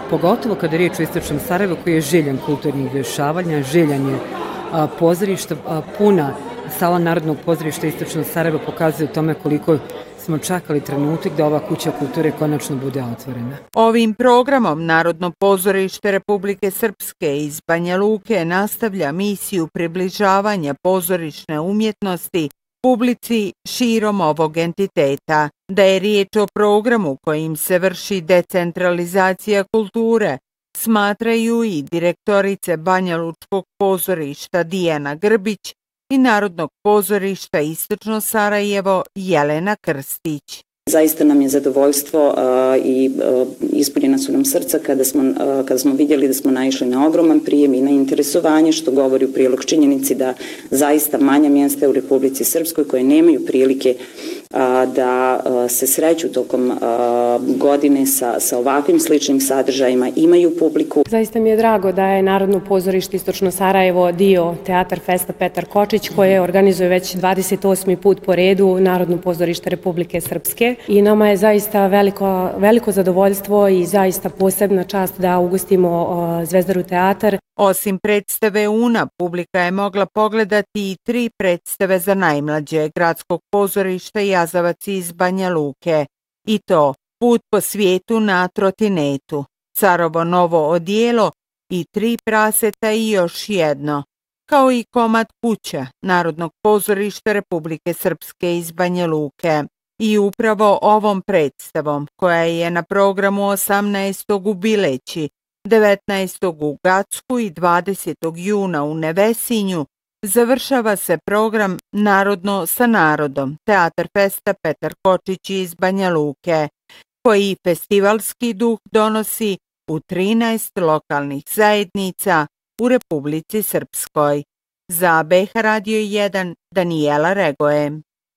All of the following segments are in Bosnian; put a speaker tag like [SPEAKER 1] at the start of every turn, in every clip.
[SPEAKER 1] pogotovo kada je riječ o istočnom Sarajevu koji je željan kulturnih dešavanja, željan je pozorišta, puna sala Narodnog pozorišta istočnog Sarajeva pokazuje o tome koliko smo čekali trenutak da ova kuća kulture konačno bude otvorena.
[SPEAKER 2] Ovim programom Narodno pozorište Republike Srpske iz Banja Luke nastavlja misiju približavanja pozorišne umjetnosti publici širom ovog entiteta. Da je riječ o programu kojim se vrši decentralizacija kulture, smatraju i direktorice Banja Lučkog pozorišta Dijana Grbić i Narodnog pozorišta Istočno Sarajevo Jelena Krstić.
[SPEAKER 3] Zaista nam je zadovoljstvo i ispunjena su nam srca kada smo vidjeli da smo naišli na ogroman prijem i na interesovanje, što govori u prilog činjenici da zaista manja mjesta u Republici Srpskoj koje nemaju prilike da se sreću tokom godine sa ovakvim sličnim sadržajima imaju publiku.
[SPEAKER 4] Zaista mi je drago da je Narodno pozorište Istočno Sarajevo dio Teatar Festa Petar Kočić koje organizuje već 28. put po redu Narodno pozorište Republike Srpske. I nama je zaista veliko zadovoljstvo i zaista posebna čast da ugostimo Zvezdaru teatar.
[SPEAKER 2] Osim predstave Una, publika je mogla pogledati i 3 predstave za najmlađe Gradskog pozorišta Jazavac iz Banja Luke. I to Put po svijetu na trotinetu, Carovo novo odijelo i 3 praseta i još jedno, kao i komad Kuća Narodnog pozorišta Republike Srpske iz Banja Luke. I upravo ovom predstavom, koja je na programu 18. u Bileći, 19. u Gacku i 20. juna u Nevesinju, završava se program Narodno sa narodom, Teatar Festa Petar Kočić iz Banja Luke, koji festivalski duh donosi u 13 lokalnih zajednica u Republici Srpskoj. Za BH Radio 1, Danijela Regoje.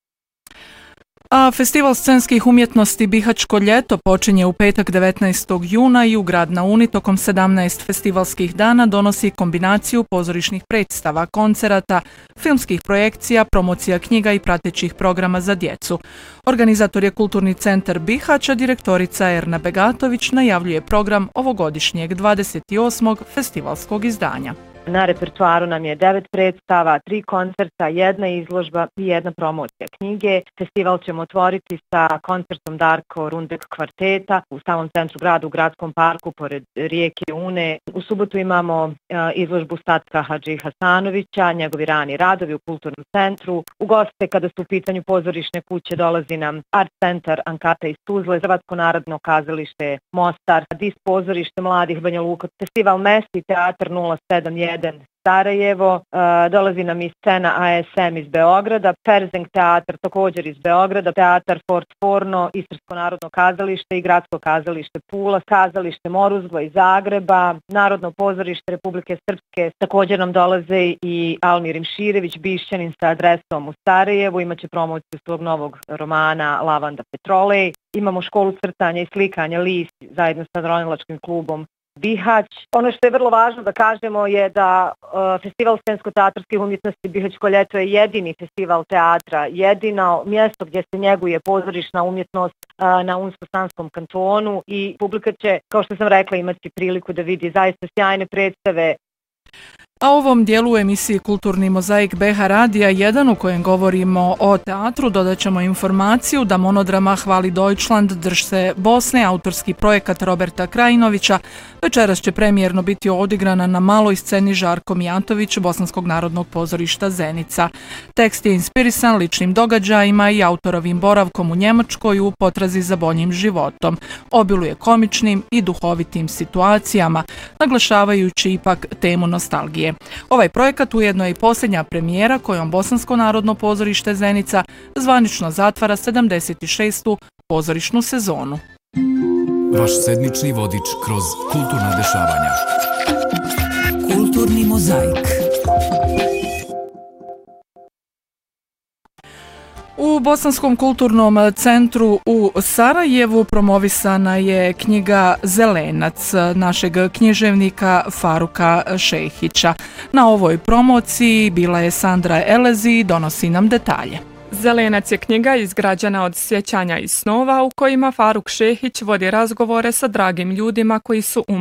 [SPEAKER 5] A Festival scenskih umjetnosti Bihaćko ljeto počinje u petak 19. juna i u grad na Uni tokom 17 festivalskih dana donosi kombinaciju pozorišnih predstava, koncerata, filmskih projekcija, promocija knjiga i pratećih programa za djecu. Organizator je Kulturni centar Bihać, a direktorica Erna Begatović najavljuje program ovogodišnjeg 28. festivalskog izdanja.
[SPEAKER 6] Na repertoaru nam je 9 predstava, 3 koncerta, 1 izložba i 1 promocija knjige. Festival ćemo otvoriti sa koncertom Darko Rundek kvarteta u samom centru grada, u gradskom parku, pored rijeke Une. U subotu imamo izložbu Statka Hadži Hasanovića, njegovi rani radovi u Kulturnom centru. U goste, kada su u pitanju pozorišne kuće, dolazi nam Art Centar Ankata iz Tuzle, Hrvatsko narodno kazalište Mostar, Dis pozorište mladih Banja Luka, Festival Mesti, Teatar 071 Sarajevo, dolazi nam i scena ASM iz Beograda, Perzeng teatar također iz Beograda, Teatar Fort Forno, Istarsko narodno kazalište i Gradsko kazalište Pula, kazalište Moruzgva iz Zagreba, Narodno pozorište Republike Srpske, također nam dolaze i Almir Imširević, Bišćanin sa adresom u Sarajevu, imaće promociju svog novog romana Lavanda Petrolej, imamo školu crtanja i slikanja List zajedno sa ronilačkim klubom Bihać. Ono što je vrlo važno da kažemo je da Festival scensko-teatarskih umjetnosti Bihaćko ljeto je jedini festival teatra, jedino mjesto gdje se njeguje pozorišna umjetnost na Unsko-Sanskom kantonu i publika će, kao što sam rekla, imati priliku da vidi zaista sjajne predstave.
[SPEAKER 5] A u ovom dijelu emisiji Kulturni mozaik BH Radija 1 u kojem govorimo o teatru dodat ćemo informaciju da monodrama Hvali Deutschland drž se Bosne, autorski projekat Roberta Krajinovića, večeras će premijerno biti odigrana na maloj sceni Žarko Mijatović Bosanskog narodnog pozorišta Zenica. Tekst je inspirisan ličnim događajima i autorovim boravkom u Njemačkoj u potrazi za boljim životom. Obiluje komičnim i duhovitim situacijama, naglašavajući ipak temu nostalgije. Ovaj projekat ujedno je i posljednja premijera kojom Bosansko narodno pozorište Zenica zvanično zatvara 76. pozorišnu sezonu.
[SPEAKER 7] Vaš sedmični vodič kroz kulturna dešavanja.
[SPEAKER 8] Kulturni mozaik.
[SPEAKER 5] U Bosanskom kulturnom centru u Sarajevu promovisana je knjiga Zelenac našeg književnika Faruka Šehića. Na ovoj promociji bila je Sandra Elezi i donosi nam detalje.
[SPEAKER 9] Zelenac je knjiga izgrađena od sjećanja i snova u kojima Faruk Šehić vodi razgovore sa dragim ljudima koji su umrli